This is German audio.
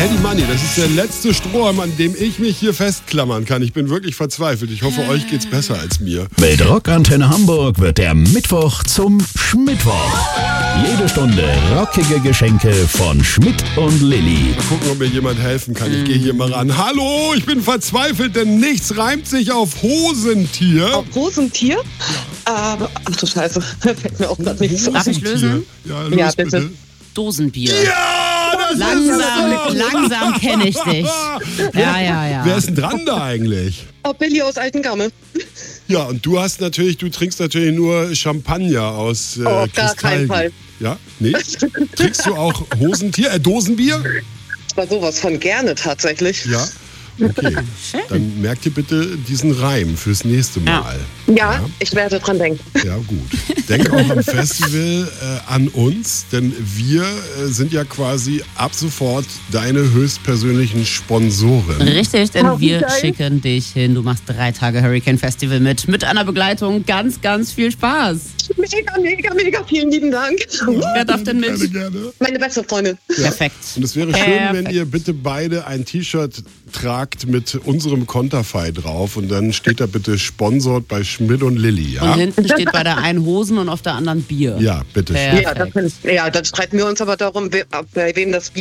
Eddie Money, das ist der letzte Strohhalm, an dem ich mich hier festklammern kann. Ich bin wirklich verzweifelt. Ich hoffe, euch geht's besser als mir. Mit Rockantenne Hamburg wird der Mittwoch zum Schmittwoch. Jede Stunde rockige Geschenke von Schmidt und Lilly. Mal gucken, ob mir jemand helfen kann. Ich gehe hier mal ran. Hallo, ich bin verzweifelt, denn nichts reimt sich auf Hosentier. Auf Hosentier? Ach du Scheiße, fällt mir auch gerade nicht so. Darf ich lösen? Ja, los, Ja, bitte. Dosenbier. Ja, das Langsam kenne ich dich. Ja. Wer ist denn dran da eigentlich? Oh, Billy aus Altengamme. Ja, und du trinkst natürlich nur Champagner aus Gar Kristall. keinen Fall. Ja? Nee? Trinkst du auch Dosenbier? Aber sowas von gerne tatsächlich. Ja. Okay, dann merkt ihr bitte diesen Reim fürs nächste Mal. Ja, ich werde dran denken. Ja, gut. Denk auch am Festival an uns, denn wir sind ja quasi ab sofort deine höchstpersönlichen Sponsoren. Richtig, denn Oh, wie wir geil. schicken dich hin. Du machst 3 Tage Hurricane Festival mit einer Begleitung. Ganz, ganz viel Spaß. Mega, vielen lieben Dank. Wer darf denn mit? Gerne. Meine beste Freundin. Perfekt. Und es wäre schön, wenn ihr bitte beide ein T-Shirt tragt mit unserem Konterfei drauf und dann steht da bitte Sponsored bei Schmidt und Lilly, Und ja? hinten steht bei der einen Hosen und auf der anderen Bier. Ja, bitte schön. Perfekt. Ja, dann streiten wir uns aber darum, bei wem das